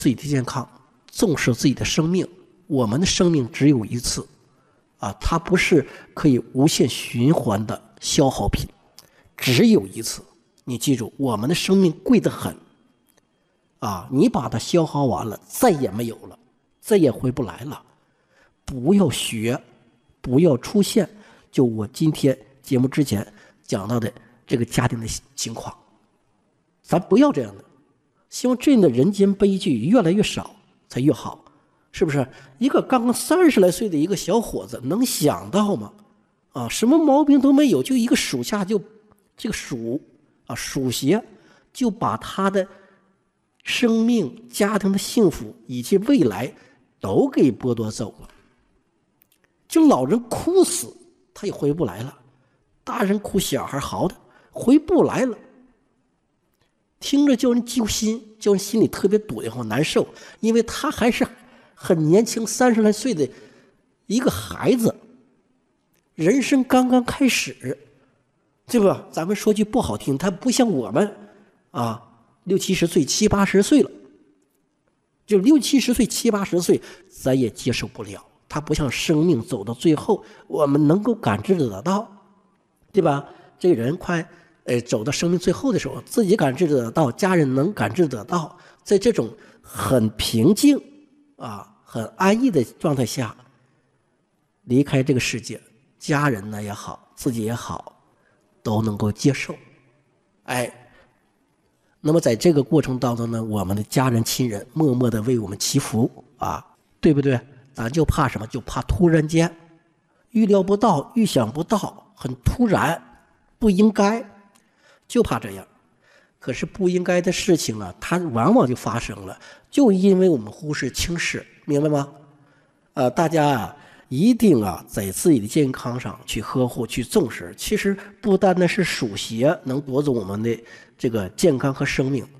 自己的健康，重视自己的生命。我们的生命只有一次啊，它不是可以无限循环的消耗品，只有一次。你记住，我们的生命贵得很啊！你把它消耗完了，再也没有了，再也回不来了。不要学，不要出现就我今天节目之前讲到的这个家庭的情况，咱不要这样的。希望这样的人间悲剧越来越少才越好，是不是？一个刚刚30来岁的一个小伙子能想到吗？啊，什么毛病都没有，就一个属下，就这个属邪，就把他的生命、家庭的幸福以及未来都给剥夺走了。就老人哭死他也回不来了，大人哭小孩好的回不来了，听着叫人揪心，叫人心里特别堵得慌难受，因为他还是很年轻，30来岁的一个孩子，人生刚刚开始，对吧？咱们说句不好听，他不像我们啊，60、70岁、70、80岁了，就60、70岁、70、80岁，咱也接受不了。他不像生命走到最后，我们能够感知得到，对吧？这个人快走到生命最后的时候，自己感知得到，家人能感知得到，在这种很平静啊、很安逸的状态下离开这个世界，家人呢也好，自己也好，都能够接受。那么在这个过程当中呢，我们的家人亲人默默的为我们祈福啊，对不对？咱就怕什么？就怕突然间预料不到、预想不到，很突然，不应该，就怕这样。可是不应该的事情呢，它往往就发生了，就因为我们忽视轻视，明白吗？大家啊，一定啊，在自己的健康上去呵护、去重视。其实不单单是属邪能夺走我们的这个健康和生命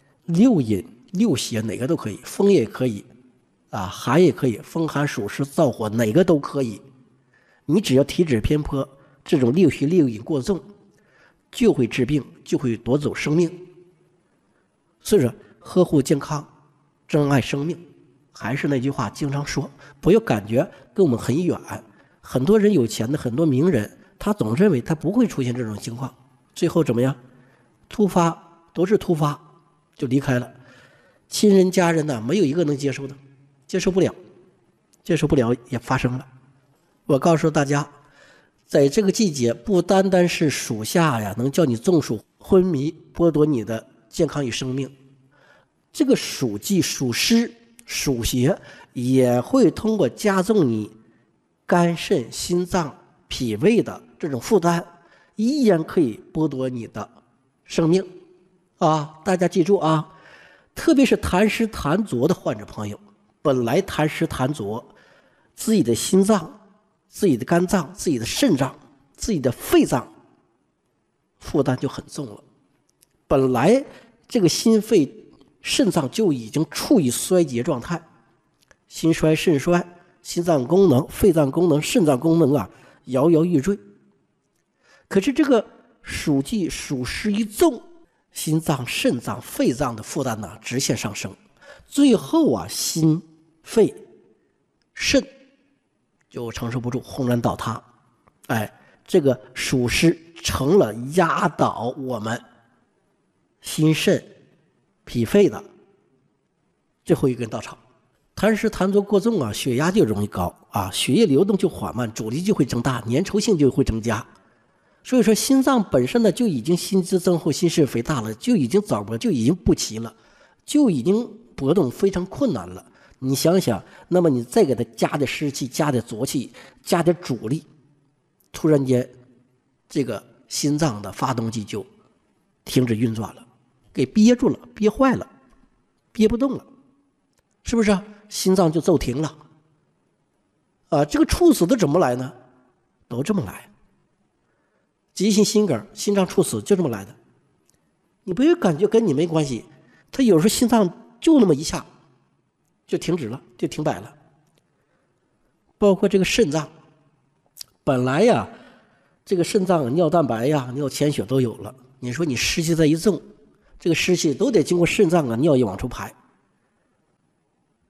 ，6淫6邪哪个都可以，风也可以。寒也可以，风寒暑湿燥火哪个都可以。你只要体质偏颇，这种6邪6淫过重，就会治病，就会夺走生命。所以说，呵护健康，珍爱生命，还是那句话，经常说，不要感觉跟我们很远。很多人有钱的，很多名人，他总认为他不会出现这种情况，最后怎么样？突发，都是突发，就离开了。亲人家人呢，没有一个能接受的。接受不了也发生了。我告诉大家，在这个季节，不单单是属下呀，能叫你中暑昏迷，剥夺你的健康与生命，这个属忌、属湿、属邪也会通过加重你肝肾、心脏、脾胃的这种负担，依然可以剥夺你的生命啊！大家记住啊，特别是痰湿痰浊的患者朋友。本来痰湿痰浊，自己的心脏、自己的肝脏、自己的肾脏、自己的肺脏负担就很重了。本来这个心肺肾脏就已经处于衰竭状态，心衰肾衰，心脏功能、肺脏功能、肾脏功能啊摇摇欲坠。可是这个属忌属湿一重，心脏、肾脏、肺脏的负担呢直线上升，最后啊心肺肾就承受不住，轰然倒塌。这个属湿成了压倒我们心肾脾肺的最后一根稻草。痰湿痰浊过重啊，血压就容易高啊，血液流动就缓慢，阻力就会增大，粘稠性就会增加。所以说心脏本身呢就已经心肌增厚、心室肥大了，就已经早搏，就已经不齐了，就已经搏动非常困难了。你想想，那么你再给它加点湿气、加点浊气、加点阻力，突然间这个心脏的发动机就停止运转了，给憋住了，憋坏了，憋不动了，是不是？心脏就骤停了。这个猝死的怎么来呢？都这么来。急性心梗、心脏猝死就这么来的。你不要感觉跟你没关系，他有时候心脏就那么一下就停止了，就停摆了。包括这个肾脏，本来呀，这个肾脏尿蛋白呀、尿潜血都有了，你说你湿气再一重，这个湿气都得经过肾脏啊尿液往出排，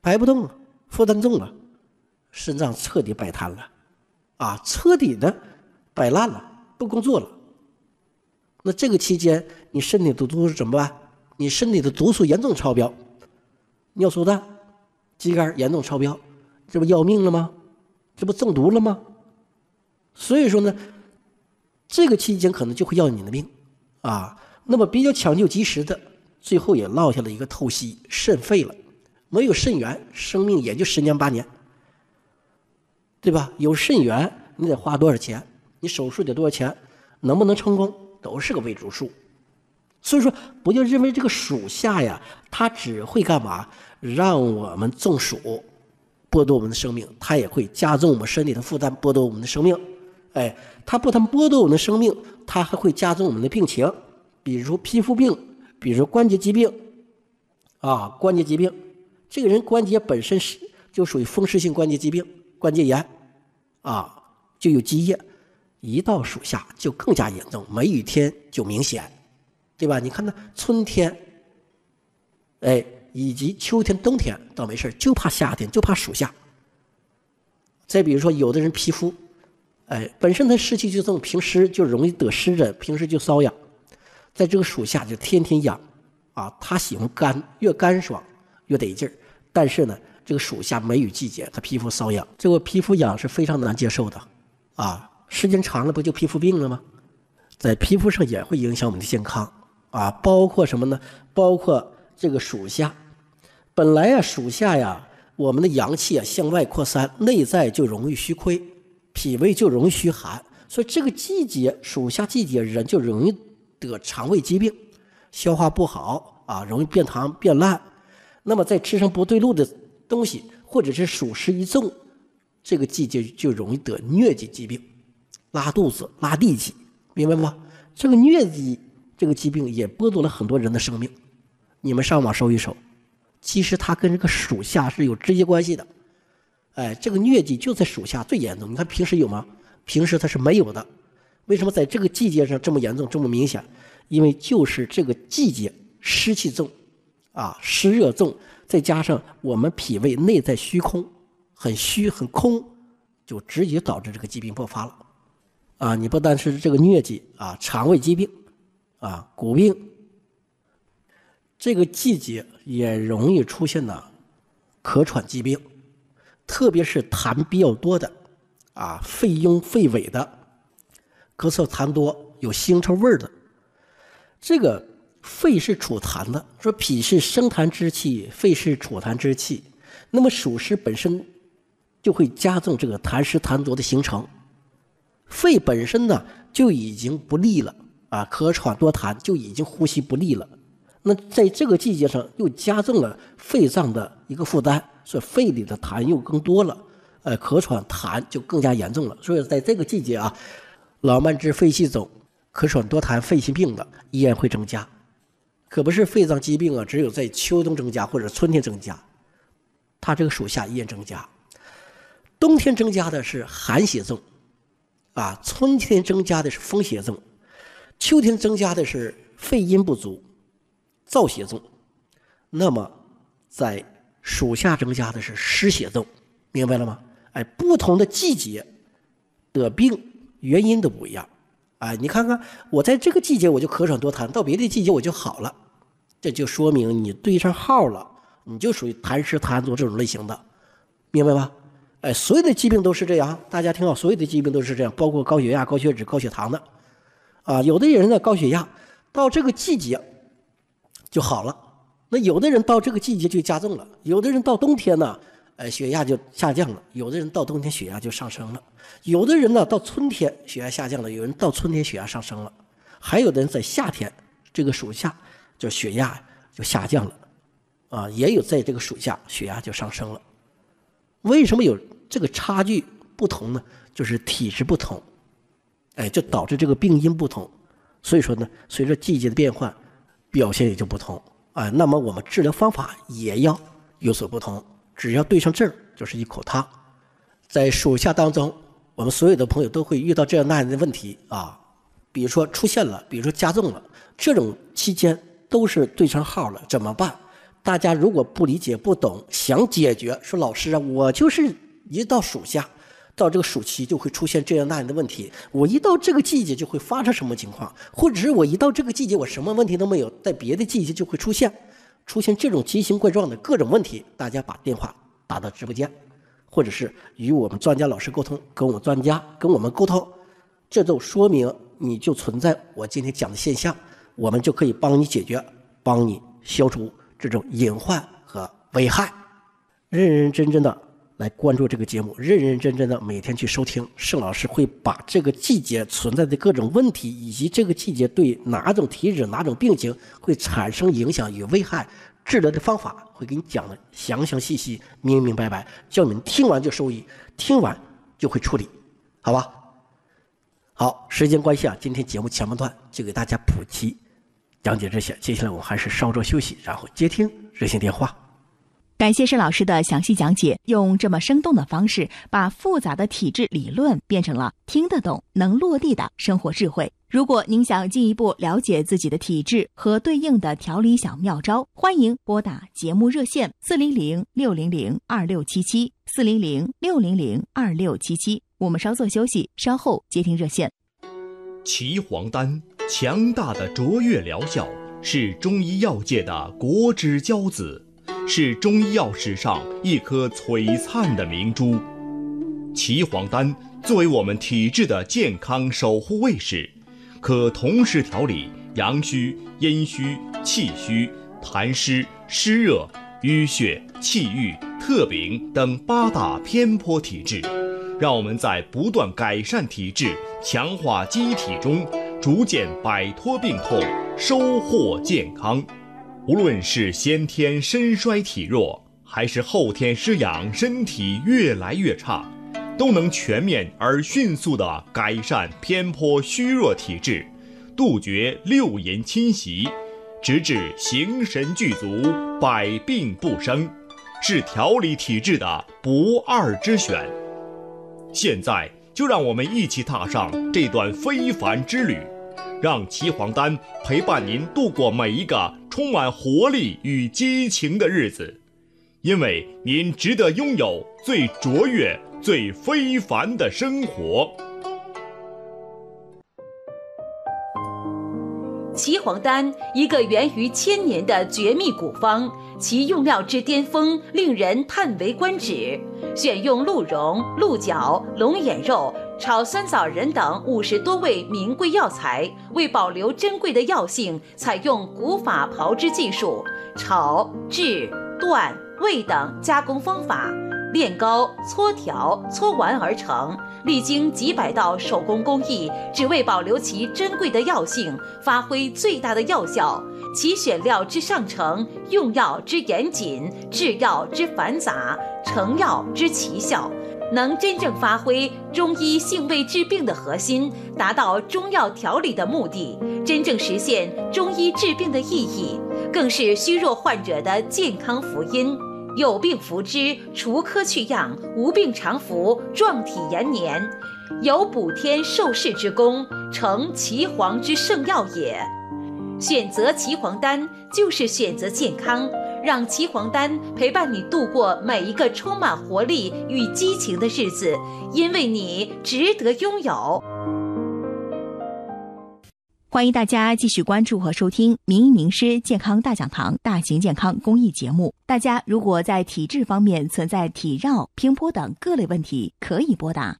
排不动了，负担重了，肾脏彻底摆瘫了，彻底的摆烂了，不工作了。那这个期间你身体的毒素怎么办？你身体的毒素严重超标，尿素氮、肌酐严重超标，这不要命了吗？这不中毒了吗？所以说呢，这个期间可能就会要你的命那么比较抢救及时的，最后也落下了一个透析，肾废了。没有肾源，生命也就10年8年，对吧？有肾源你得花多少钱，你手术得多少钱，能不能成功都是个未知数。所以说不要认为这个属下呀，它只会干嘛？让我们中暑，剥夺我们的生命，它也会加重我们身体的负担，剥夺我们的生命。它不但剥夺我们的生命，它还会加重我们的病情，比如皮肤病，比如关节疾病关节疾病，这个人关节本身就属于风湿性关节疾病，关节炎就有积液，一到暑夏就更加严重，梅雨天就明显，对吧？你看那春天以及秋天冬天倒没事，就怕夏天，就怕暑夏。再比如说有的人皮肤本身他湿气就重，平时就容易得湿疹，平时就瘙痒，在这个暑夏就天天痒他喜欢干，越干爽越得劲儿。但是呢，这个暑夏梅雨季节，他皮肤瘙痒，这个皮肤痒是非常难接受的时间长了不就皮肤病了吗？在皮肤上也会影响我们的健康包括什么呢？包括这个暑夏，本来暑夏我们的阳气向外扩散，内在就容易虚亏，脾胃就容易虚寒，所以这个季节暑夏季节人就容易得肠胃疾病，消化不好容易变糖变烂。那么在吃上不对路的东西，或者是暑湿一重，这个季节就容易得疟疾疾病，拉肚子拉痢疾，明白吗？这个疟疾这个疾病也剥夺了很多人的生命，你们上网搜一搜，其实它跟这个暑夏是有直接关系的。这个疟疾就在暑夏最严重，你看平时有吗？平时它是没有的。为什么在这个季节上这么严重这么明显？因为就是这个季节湿气重湿热重，再加上我们脾胃内在虚空，很虚很空，就直接导致这个疾病爆发了你不但是这个疟疾肠胃疾病骨病，这个季节也容易出现咳喘疾病，特别是痰比较多的肺痈肺痿的，咳嗽痰多有腥臭味的。这个肺是储痰的，说脾是生痰之气，肺是储痰之气，那么暑湿本身就会加重这个痰湿痰浊的形成，肺本身呢就已经不利了咳喘多痰就已经呼吸不利了，那在这个季节上又加重了肺脏的一个负担，所以肺里的痰又更多了，咳喘痰就更加严重了。所以在这个季节老慢支、肺气肿、咳喘多痰、肺气病的依然会增加，可不是肺脏疾病只有在秋冬增加或者春天增加，它这个暑夏依然增加。冬天增加的是寒血重春天增加的是风血重，秋天增加的是肺阴不足、燥血重，那么在暑夏增加的是湿血重，明白了吗？不同的季节得病原因都不一样你看看我在这个季节我就咳喘多痰，到别的季节我就好了，这就说明你对上号了，你就属于痰湿痰浊这种类型的，明白吗？所有的疾病都是这样，大家听好，所有的疾病都是这样，包括高血压、高血脂、高血糖的有的人呢高血压到这个季节就好了，那有的人到这个季节就加重了，有的人到冬天呢血压就下降了，有的人到冬天血压就上升了，有的人呢到春天血压下降了，有人到春天血压上升了，还有的人在夏天这个暑夏就血压就下降了也有在这个暑夏血压就上升了。为什么有这个差距不同呢？就是体质不同就导致这个病因不同，所以说呢随着季节的变换表现也就不同那么我们治疗方法也要有所不同，只要对上症就是一口汤。在暑夏当中，我们所有的朋友都会遇到这样那样的问题比如说出现了，比如说加重了，这种期间都是对上号了，怎么办？ 大家如果不理解不懂，想解决，说老师啊，我就是一到暑假，到这个暑期就会出现这样那样的问题，我一到这个季节就会发生什么情况，或者是我一到这个季节我什么问题都没有，在别的季节就会出现这种奇形怪状的各种问题，大家把电话打到直播间，或者是与我们专家老师沟通，跟我们专家跟我们沟通，这就说明你就存在我今天讲的现象，我们就可以帮你解决，帮你消除这种隐患和危害。认认真真的来关注这个节目，认认真真的每天去收听，盛老师会把这个季节存在的各种问题，以及这个季节对哪种体质哪种病情会产生影响与危害，治疗的方法会给你讲的详详细细明明白白，叫你们听完就受益，听完就会处理，好吧？好，时间关系啊，今天节目前半段就给大家普及讲解这些，接下来我们还是稍作休息，然后接听热线电话。 感谢盛老师的详细讲解，用这么生动的方式把复杂的体质理论变成了听得懂能落地的生活智慧。如果您想进一步了解自己的体质和对应的调理小妙招，欢迎拨打节目热线400-600-2677，400-600-2677。我们稍作休息，稍后接听热线。 岐黄丹强大的卓越疗效，是中医药界的国之骄子，是中医药史上一颗璀璨的明珠。岐黄丹作为我们体质的健康守护卫士，可同时调理阳虚、阴虚、气虚、痰湿、湿热、淤血、气郁、特禀等8大偏颇体质，让我们在不断改善体质、强化机体中，逐渐摆脱病痛，收获健康。无论是先天身衰体弱，还是后天失养身体越来越差，都能全面而迅速地改善偏颇虚弱体质，杜绝六淫侵袭，直至形神俱足，百病不生，是调理体质的不二之选。现在就让我们一起踏上这段非凡之旅，让岐黄丹陪伴您度过每一个充满活力与激情的日子，因为您值得拥有最卓越、最非凡的生活。 岐黄丹，一个源于1000年的绝密古方，其用料之巅峰令人叹为观止。选用鹿茸、鹿角、龙眼肉、炒酸枣仁等50多味名贵药材，为保留珍贵的药性，采用古法炮制技术，炒、制、锻、煨等加工方法，炼膏、搓调、搓丸而成，历经几百道手工工艺，只为保留其珍贵的药性，发挥最大的药效。其选料之上乘，用药之严谨，制药之繁杂，成药之奇效，能真正发挥中医性味治病的核心，达到中药调理的目的，真正实现中医治病的意义，更是虚弱患者的健康福音。有病服之，除科去样；无病常服，壮体延年。有补天受世之功，成岐黄之圣药也。选择岐黄丹，就是选择健康，让岐黄丹陪伴你度过每一个充满活力与激情的日子，因为你值得拥有。 欢迎大家继续关注和收听名医名师健康大讲堂大型健康公益节目。大家如果在体质方面存在体绕、偏颇等各类问题，可以拨打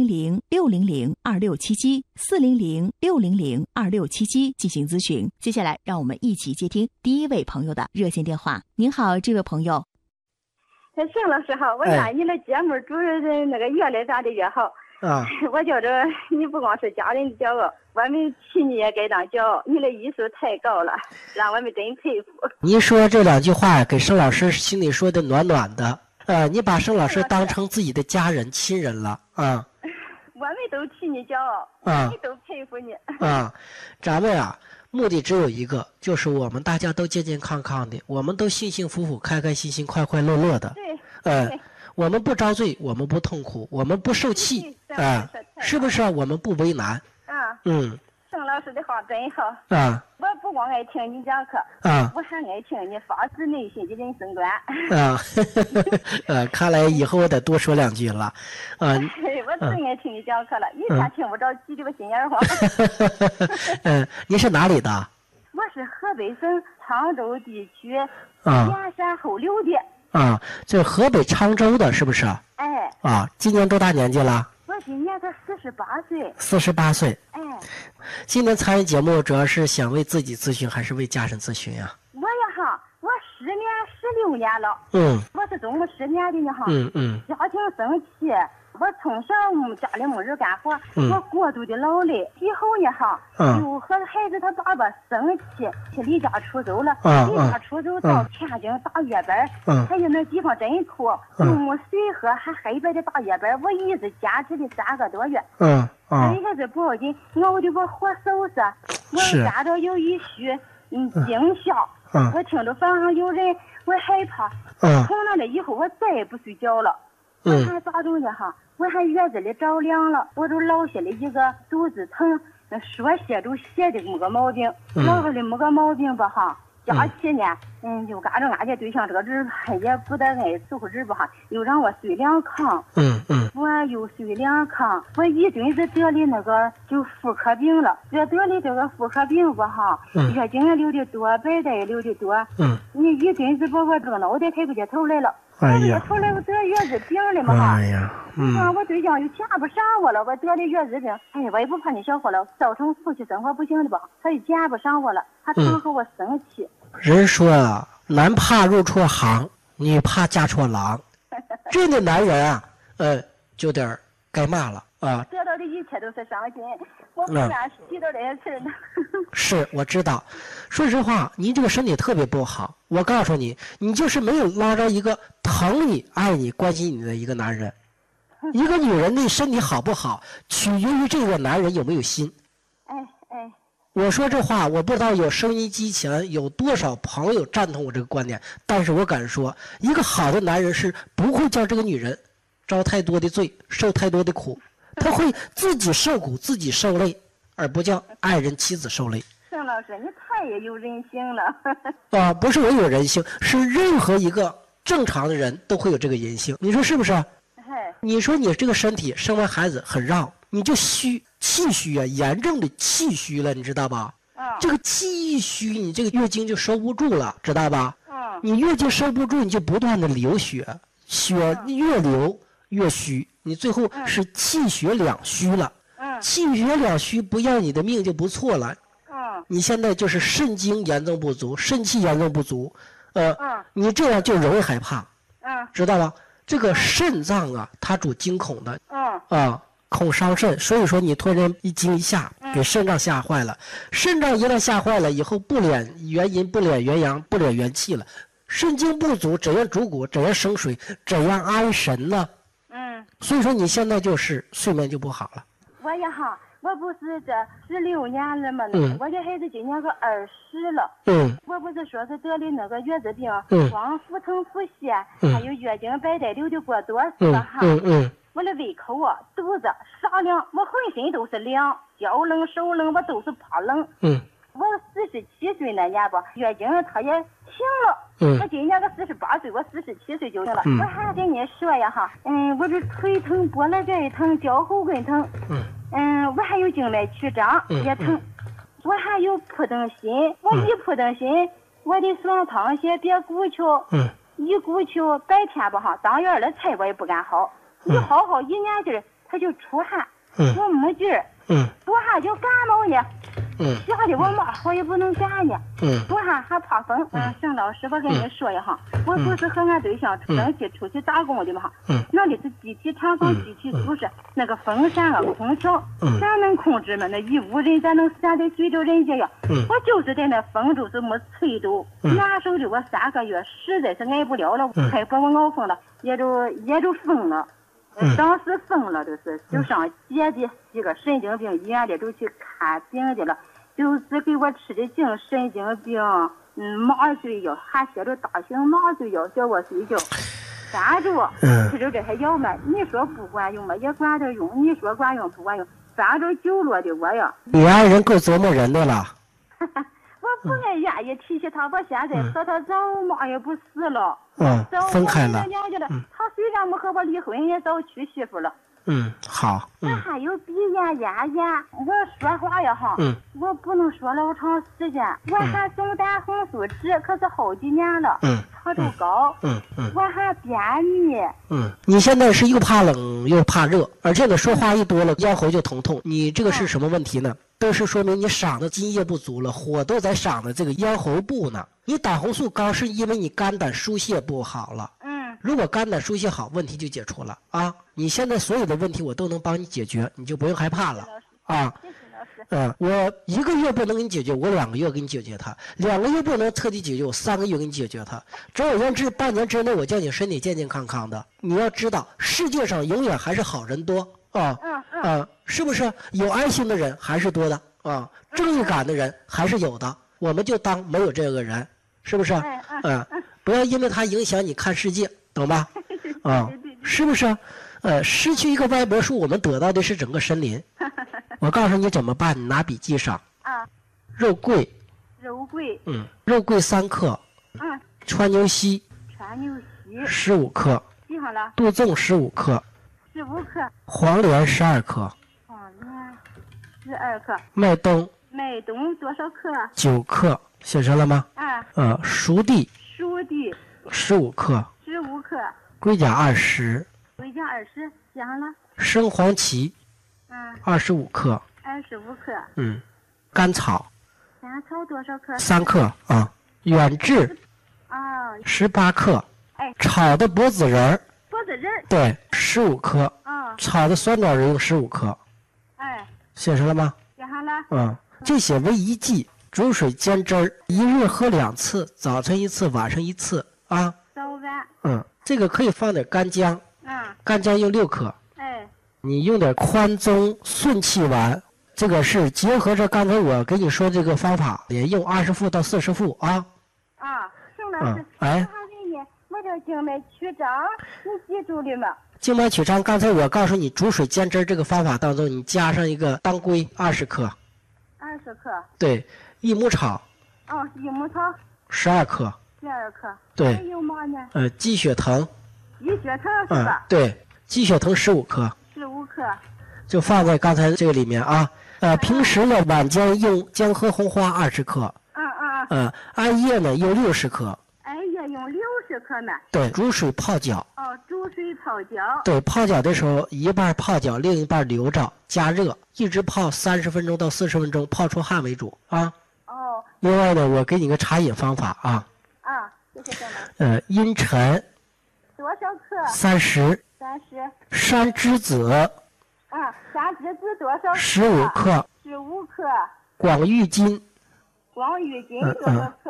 400-600-2677，400-600-2677进行咨询。接下来让我们一起接听第一位朋友的热线电话。您好，这位朋友。 盛老师好，我看你的节目主要是那个越来咋的越好。我觉着你不光是家人的骄傲，我们亲戚也该当骄傲。你的艺术太高了，让我们真佩服。 您说这2句话给盛老师心里说的暖暖的，你把盛老师当成自己的家人亲人了啊。 我们都替你骄傲，我们都佩服你。 咱们目的只有一个，就是我们大家都健健康康的，我们都幸幸福福、开开心心、快快乐乐的。 对。 我们不遭罪，我们不痛苦，我们不受气，是不是？我们不为难。 郑老师的话真好啊！ 我不光爱听你讲课啊， 我还爱听你发自内心的人生观啊。看来以后我得多说2句了啊。 我最爱听你讲课了，一天听不着几句心眼话。 您是哪里的？ 我是河北省沧州地区盐山后流的。 啊，就是河北沧州的，是不是？ 哎。 啊，今年多大年纪了？ 我今年才48岁。 48岁。 哎。 今天参与节目主要是想为自己咨询，还是为家人咨询呀？ 我呀哈，我10年16年了。我是中国10年的呢哈。家庭生气。我从小家里没人干活，我过度的劳累，以后呢哈，又和孩子他爸爸生气，离家出走了，离家出走到天津打月班，哎呀那地方真苦，又没水喝，还黑白的打月班，我一直坚持了3个多月。这个是不要紧，熬的我火手子，我感到有一虚惊吓，我听着房上有人，我害怕，从那了以后我再也不睡觉了。我还咋着呢哈？我还月子里着凉了，我都落下了一个肚子疼，说歇就歇的没个毛病，落下的没个毛病吧哈。假期呢，就赶着俺家对象这个日也不得挨伺候日吧哈，又让我睡2炕，我又睡2炕，我一顿子得了那个就妇科病了，得了这个妇科病吧哈，月经也流的多，白带也流的多，你一顿子把我这个脑袋抬不起头来了。哎呀，后来我得月子病了嘛哈，我对象又见不上我了，我得了月子病，哎呀，我也不怕你小伙了，造成夫妻生活不行的吧，他就见不上我了，他常和我生气。 人说啊，男怕入错行，女怕嫁错郎，这样的男人啊，就点该骂了啊。 得到的一切都是伤心，我不敢提到这些事呢。 是，我知道。说实话，您这个身体特别不好。我告诉你，你就是没有捞着一个疼你、爱你、关心你的一个男人。一个女人的身体好不好，取决于这个男人有没有心。我说这话，我不知道有收音机前有多少朋友赞同我这个观点，但是我敢说，一个好的男人是不会叫这个女人遭太多的罪，受太多的苦，他会自己受苦，自己受累，而不叫爱人妻子受累。 郑老师，你太有人性了。 不是我有人性，是任何一个正常的人都会有这个人性。你说是不是？你说你这个身体生完孩子很绕，你就气虚啊，严重的气虚了，你知道吧？这个气一虚，你这个月经就收不住了，知道吧？你月经收不住，你就不断的流血，血越流越虚，你最后是气血两虚了。气血两虚，不要你的命就不错了。你现在就是肾精严重不足，肾气严重不足，你这样就容易害怕，知道吧？这个肾脏啊，它主惊恐的，恐伤肾，所以说你突然一惊一吓，给肾脏吓坏了。肾脏一旦吓坏了以后，不敛元阴，不敛元阳，不敛元气了。肾精不足，怎样主骨，怎样生水，怎样安神呢？所以说你现在就是睡眠就不好了。 我呀哈，我不是这16年了嘛，我这孩子今年个20了。我不是说是得了那个月子病，光腹疼腹泻，还有月经白带流的过多是吧哈？我的胃口啊，肚子啥凉，我浑身都是凉，脚冷手冷，我都是怕冷。我47岁那年吧，月经它也停了。我今年个48岁，我47岁就停了。我还跟你说呀哈，我这腿疼，脖子这一疼，脚后跟疼。我还有静脉曲张也疼，我还有扑腾心，我一扑腾心，我的双汤血别鼓球，一鼓球白天吧哈，当院的菜我也不敢好，一好一年劲儿他就出汗，我没劲儿，多汗就感冒呢。吓得我妈我也不能干呢，多汗还怕风。郑老师，我跟你说呀哈，我不是和俺对象争气出去打工的嘛哈，那里是集体厂房、集体宿舍，那个风扇啊、空调，咱能控制吗？那一屋人咱能扇得随着人家呀？我就是在那风就是没吹走，难受的我3个月，实在是挨不了了，快把我熬疯了，也就疯了。当时疯了，就上姐的几个神经病医院里都去看病去了，就是给我吃的净神经病，麻醉药，还写着大型麻醉药叫我睡觉，站着吃着这些药嘛，你说不管用嘛，也管着用，你说管用不管用， 翻着酒落的我呀。 你爱人够折磨人的了。 我不爱愿意提起他，我现在和他早嘛也不是了。 分开了。 他虽然没和我离婚，也早娶媳妇了。 好。 我还有鼻炎、咽炎，我说话呀哈，我不能说老长时间。我还送胆红素治，可是好几年了。他都高。我还便秘。 你现在是又怕冷又怕热，而且呢说话一多了，咽喉就疼痛。你这个是什么问题呢？都是说明你嗓子津液不足了，火都在嗓子这个咽喉部呢。你胆红素高是因为你肝胆疏泄不好了。如果肝胆疏泄好，问题就解除了啊！你现在所有的问题我都能帮你解决，你就不用害怕了啊！我1个月不能给你解决，我2个月给你解决它；2个月不能彻底解决，我3个月给你解决它。总而言之，半年之内我叫你身体健健康康的。你要知道，世界上永远还是好人多啊！是不是？有爱心的人还是多的啊？正义感的人还是有的。我们就当没有这个人，是不是？不要因为他影响你看世界。懂吧？是不是？失去一个歪脖树，我们得到的是整个森林。我告诉你怎么办，你拿笔记上。肉桂。肉桂3克。川牛膝。15克。 记上了。 杜仲15克。 15克。 黄连12克。 12克。 麦冬多少克 ？9克。写上了吗？熟地15克。 15克。 龟甲20。写上了。生黄芪25克。甘草多少克 ？3克啊。远志18克。炒的柏子仁对15克。炒的酸枣仁15克。写上了吗？ 写上了。 这些为一剂，煮水煎汁儿，1日喝2次，早晨1次，晚上1次啊。 早晚。 这个可以放点干姜。干姜用6克。你用点宽宗顺气丸，这个是结合着刚才我跟你说这个方法，也用20副到40副啊。 宋老师，我还问你，我这静脉曲张，你记住了吗？ 静脉曲张，刚才我告诉你煮水煎汁这个方法当中，你加上一个当归20克。 20克。 对，益母草。 益母草。 12克。 12克。 对。 还有嘛呢？ 鸡血藤。 鸡血藤是吧？ 对，鸡血藤15克。 15克。 就放在刚才这个里面啊。平时呢，晚间用姜和红花20克。艾叶呢用60克。 艾叶用60克呢？ 对，煮水泡脚。 煮水泡脚。 对，泡脚的时候一半泡脚，另一半留着加热，一直泡30分钟到40分钟，泡出汗为主啊。另外呢，我给你个茶饮方法啊。 谢谢郑老师。 茵陈。 多少克 ？30。山栀子。 山栀子多少 ？15克。 15克。 广郁金。 多少克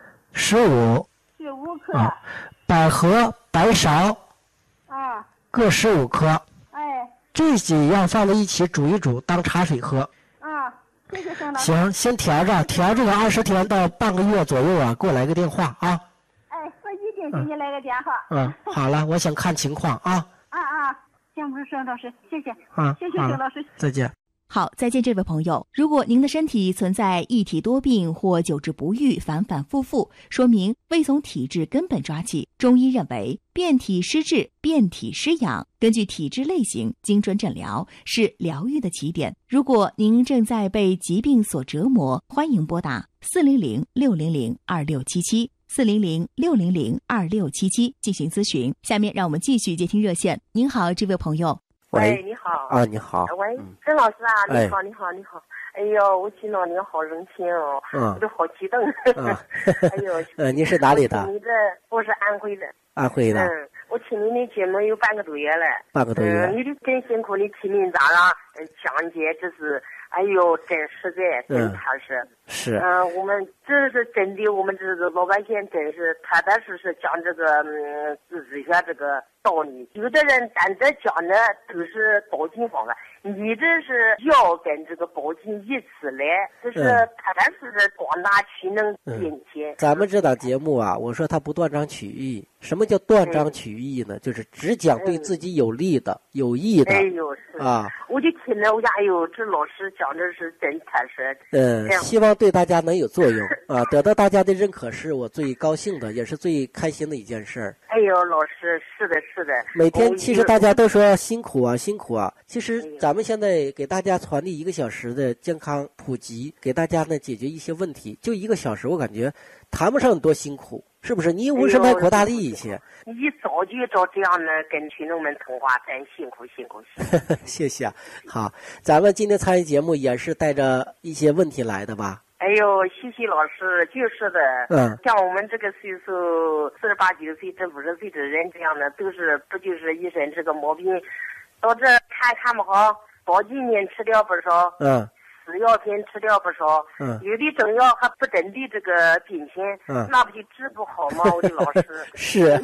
？15 克。 百合、白芍。各15克。这几样放在一起煮一煮，当茶水喝。 谢谢郑老师。 行，先调着个20天到半个月左右啊，给我来个电话啊。 我一定给你来个电话。 好了，我想看情况啊。 行，不是郑老师，谢谢。谢谢郑老师。 再见。 好，再见，这位朋友。如果您的身体存在一体多病或久治不愈、反反复复，说明未从体质根本抓起。中医认为，变体施治、变体施养，根据体质类型精准诊疗是疗愈的起点。如果您正在被疾病所折磨，欢迎拨打400-600-2677。400-600-2677进行咨询。下面让我们继续接听热线。您好，这位朋友。 喂，你好。 你好。 喂，郑老师啊，你好。哎呦，我听到你好热情哦，我都好激动。哎呦， 您是哪里的？ 我是安徽的。 安徽的。 我听你的节目有半个多月了。 半个多月。 你的真辛苦，你提名咋了？讲解这是。哎呦，真实在，真踏实。 是。 我们这是真的，我们这个老百姓真是踏踏实实讲这个自治下这个道理。有的人单着讲的都是保健方法，你这是药跟这个保健一起来，这是踏踏实实广大群能变迁。 咱们这档节目啊，我说它不断章取义。什么叫断章取义呢？就是只讲对自己有利的。 有益的。 哎呦，是啊， 我就听着，我家这老师讲的是真踏实。 希望对大家能有作用啊，得到大家的认可是我最高兴的，也是最开心的一件事儿。 哎呦，老师，是的，是的。 每天其实大家都说辛苦啊，辛苦啊。其实咱们现在给大家传递1个小时的健康普及，给大家呢解决一些问题，就1个小时，我感觉谈不上多辛苦。是不是你无声派扩大利益些？ 你早就照这样的跟群众们通话，真辛苦。 谢谢。好，咱们今天参与节目也是带着一些问题来的吧？ 哎呦，谢谢老师，就是的。像我们这个岁数，48、9岁这50岁的人这样的，不就是一身这个毛病，到这看不好，保健品吃掉不少。死药品吃掉不少，有的中药还不针对这个病情，那不就治不好吗？我的老师是，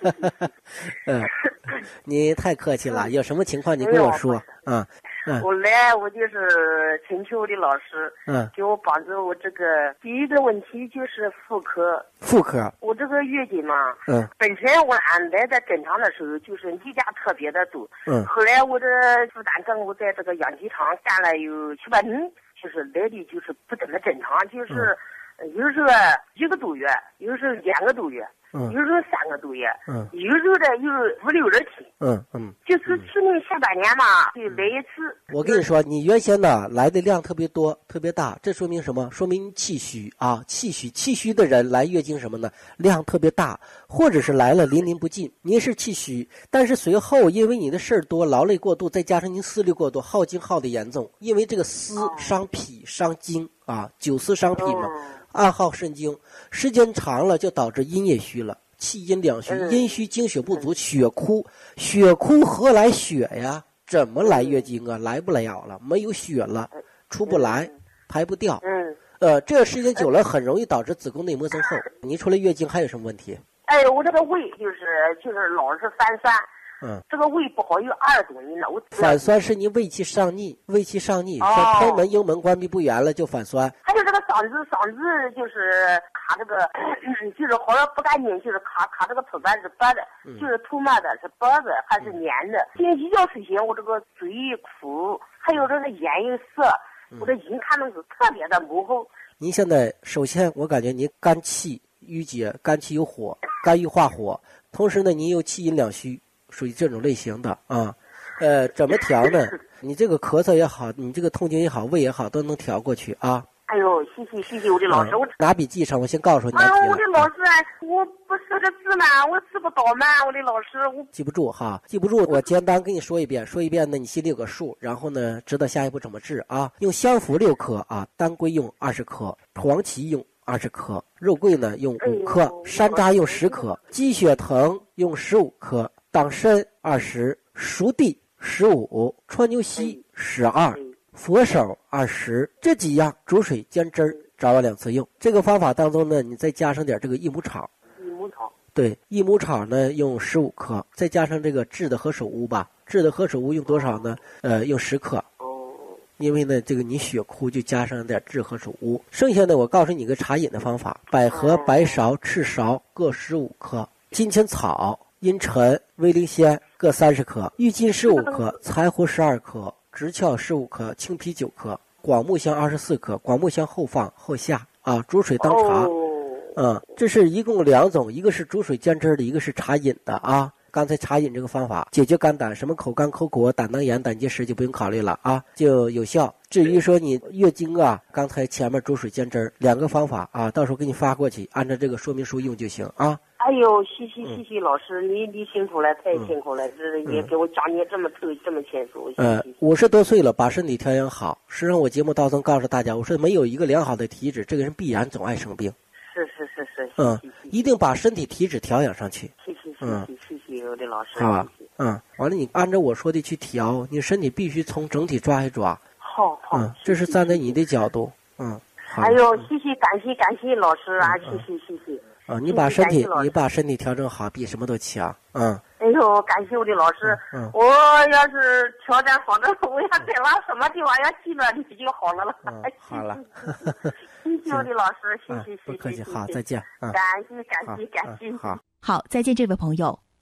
你太客气了，有什么情况你跟我说我就是请求我的老师，给我帮助。我这个第一个问题就是妇科，我这个月经嘛，本身我安排在正常的时候就是例假特别的多，后来我这负担政务在这个养鸡场干了有7、8年，就是来的就是不怎么正常，就是有时候1个多月，有时候2个多月，有时候3个多月，有时候的有5、6日天，就是去年下半年嘛，就来一次。 我跟你说，你原先呢来的量特别多、特别大，这说明什么？说明气虚啊，气虚的人来月经什么呢？量特别大，或者是来了淋不尽。您是气虚，但是随后因为你的事儿多、劳累过度，再加上您思虑过度，耗精耗的严重，因为这个思伤脾伤精啊，久思伤脾嘛。暗耗肾精，时间长了就导致阴液虚了，气阴两虚，阴虚精血不足，血枯何来血呀？怎么来月经啊？来不了了，没有血了，出不来，排不掉。这时间久了很容易导致子宫内膜增厚。你除了月经还有什么问题？ 我这个胃就是老是反酸。这个胃不好有20多年了。 反酸是你胃气上逆，说开门幽门关闭不严了就反酸。 还有这个嗓子就是卡这个，就是好像不干净，就是卡这个吐痰是白的，就是吐沫的是白的还是黏的。今天一觉睡醒，我这个嘴苦，还有这个眼有涩，我这眼看的是特别的模糊。 您现在首先我感觉您肝气郁结，肝气有火，肝郁化火，同时呢您又气阴两虚。属于这种类型的啊，怎么调呢？你这个咳嗽也好，你这个痛经也好，胃也好，都能调过去啊。 哎呦，谢谢我的老师，我拿笔记上，我先告诉你。 我的老师，我不识这字嘛，我识不到嘛，我的老师，我记不住哈，我简单跟你说一遍呢，你心里有个数，然后呢，知道下一步怎么治啊？用香附6克啊，当归用20克，黄芪用20克，肉桂呢用5克，山楂用10克，鸡血藤用15克。党参20，熟地15，川牛膝12，佛手20，这几样煮水煎汁儿，早晚2次用。这个方法当中呢，你再加上点这个益母草。对，益母草呢用15克，再加上这个炙的何首乌吧。炙的何首乌用多少呢？用10克。因为呢，这个你血枯就加上点炙何首乌。剩下的我告诉你个茶饮的方法：百合、白芍、赤芍各15克，金钱草。茵陈、威灵仙各30克，郁金15克，柴胡12克，直壳15克，青皮9克，广木香24克。广木香后放后下啊，煮水当茶。这是一共2种，一个是煮水煎汁的，一个是茶饮的啊。刚才茶饮这个方法解决肝胆，什么口干口苦、胆囊炎、胆结石就不用考虑了啊，就有效。至于说你月经啊，刚才前面煮水煎汁2个方法啊，到时候给你发过去，按照这个说明书用就行啊。 哎呦，谢谢老师，你辛苦了，太辛苦了，这也给我讲解这么透这么清楚。 50多岁了，把身体调养好。实际上我节目当中告诉大家，我说没有一个良好的体质，这个人必然总爱生病。 是， 一定把身体体质调养上去。 谢谢我的老师。 好，完了你按照我说的去调，你身体必须从整体抓一抓。 好， 这是站在你的角度。 哎呦，感谢老师啊，谢谢。 你把身体调整好，比什么都强。 哎呦，感谢我的老师。我要是调整好了，我要再往什么地方要去了，你就好了。 好了。 谢谢我的老师，谢谢。 不客气，好，再见。 感谢。 好，再见，这位朋友。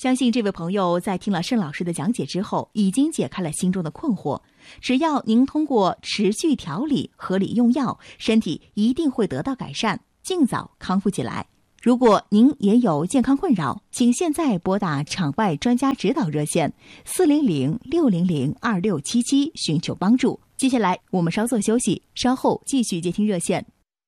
相信这位朋友在听了盛老师的讲解之后，已经解开了心中的困惑。只要您通过持续调理、合理用药，身体一定会得到改善，尽早康复起来。如果您也有健康困扰，请现在拨打场外专家指导热线400-600-2677寻求帮助。接下来我们稍作休息，稍后继续接听热线。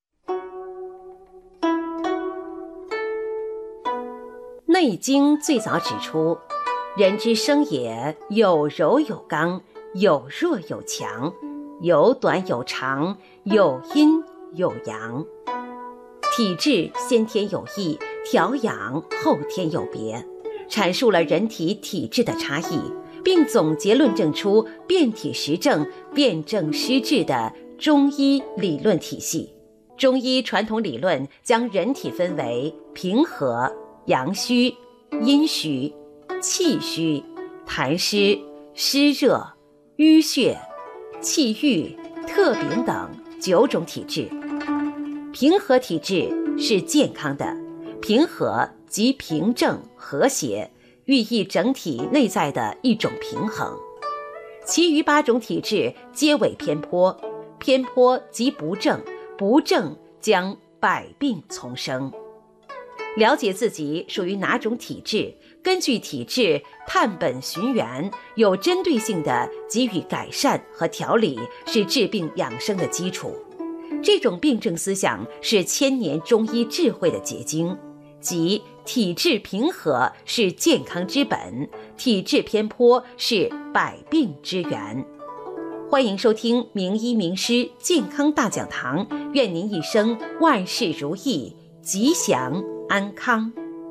《内经》最早指出，人之生也，有柔有刚，有弱有强，有短有长，有阴有阳。体质先天有异，调养后天有别，阐述了人体体质的差异，并总结论证出辨体实证、辨证施治的中医理论体系。中医传统理论将人体分为平和、阳虚、阴虚、气虚、痰湿、湿热、淤血、气郁、特禀等9种体质。平和体质是健康的，平和即平正和谐，寓意整体内在的一种平衡。其余8种体质皆为偏颇，偏颇即不正，不正将百病丛生。了解自己属于哪种体质，根据体质探本寻源，有针对性地给予改善和调理，是治病养生的基础。这种病症思想是千年中医智慧的结晶，即体质平和是健康之本，体质偏颇是百病之源。欢迎收听名医名师健康大讲堂，愿您一生万事如意，吉祥安康。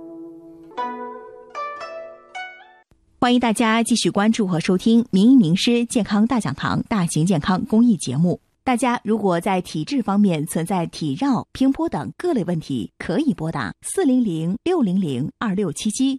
欢迎大家继续关注和收听名医名师健康大讲堂大型健康公益节目。大家如果在体质方面存在体绕、偏颇等各类问题，可以拨打400-600-2677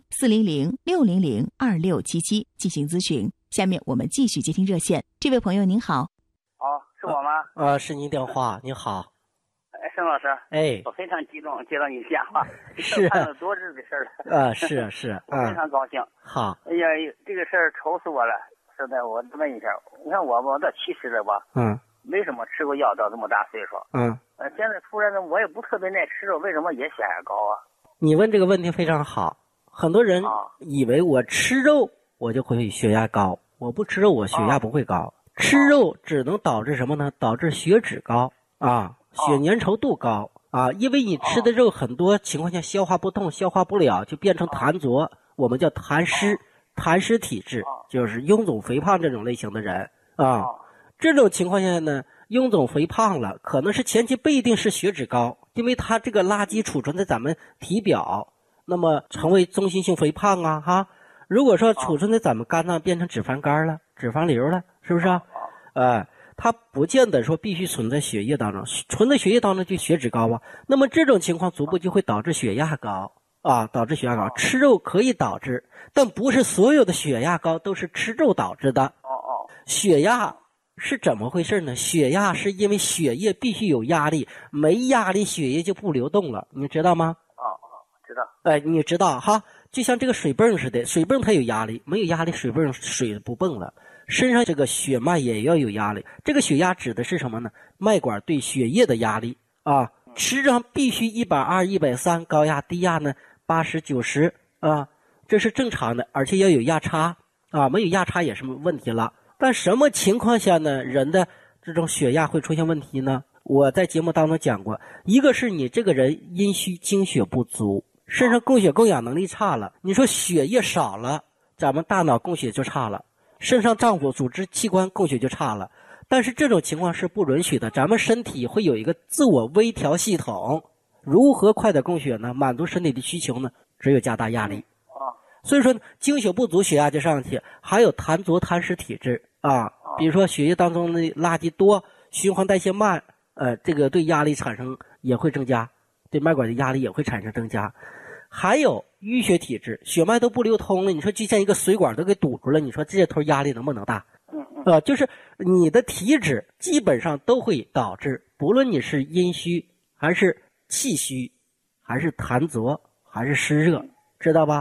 400-600-2677进行咨询。下面我们继续接听热线。这位朋友您好。 是我吗？ 是您电话。您好。 盛老师，我非常激动接到你的电话， 是盼了多日的事了。 是， 我非常高兴。 好。 哎呀，这个事儿愁死我了。现在我问一下，你看我到70了吧？没什么吃过药到这么大岁数。现在突然呢，我也不特别爱吃肉，为什么也血压高啊？ 你问这个问题非常好。很多人以为我吃肉我就会血压高，我不吃肉我血压不会高。吃肉只能导致什么呢？导致血脂高血粘稠度高因为你吃的肉很多情况下消化不动、消化不了，就变成痰浊，我们叫痰湿，痰湿体质，就是臃肿肥胖这种类型的人这种情况下呢，臃肿肥胖了，可能是前期不一定是血脂高，因为它这个垃圾储存在咱们体表，那么成为中心性肥胖如果说储存在咱们肝脏变成脂肪肝了、脂肪瘤了，是不是它不见得说必须存在血液当中，存在血液当中就血脂高那么这种情况逐步就会导致血压高导致血压高。吃肉可以导致，但不是所有的血压高都是吃肉导致的。血压是怎么回事呢？血压是因为血液必须有压力，没压力血液就不流动了，你知道吗？ 知道。 你知道就像这个水泵似的，水泵它有压力，没有压力水泵水不泵了。身上这个血脉也要有压力，这个血压指的是什么呢？脉管对血液的压力实际上必须120、130，高压低压呢80、90这是正常的，而且要有压差没有压差也是问题了。但什么情况下呢，人的这种血压会出现问题呢？我在节目当中讲过，一个是你这个人阴虚精血不足，身上供血供氧能力差了，你说血液少了，咱们大脑供血就差了，身上脏腑组织器官供血就差了。但是这种情况是不允许的，咱们身体会有一个自我微调系统，如何快点供血呢？满足身体的需求呢？只有加大压力所以说精血不足血压就上去，还有痰浊痰湿体质比如说血液当中的垃圾多，循环代谢慢这个对压力产生也会增加，对脉管的压力也会产生增加。还有淤血体质，血脉都不流通了，你说就像一个水管都给堵住了，你说这头压力能不能大？就是你的体质基本上都会导致，不论你是阴虚还是气虚还是痰浊还是湿热，知道吧？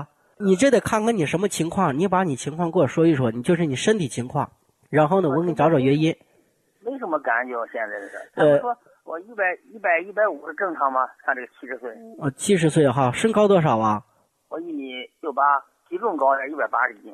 你这得看看你什么情况，你把你情况给我说一说，你就是你身体情况，然后呢，我给你找找原因。 没什么感觉，现在是。他们说我150是正常吗？看这个70岁。 70岁哈，身高多少啊？ 我1.68米，体重高点，180斤。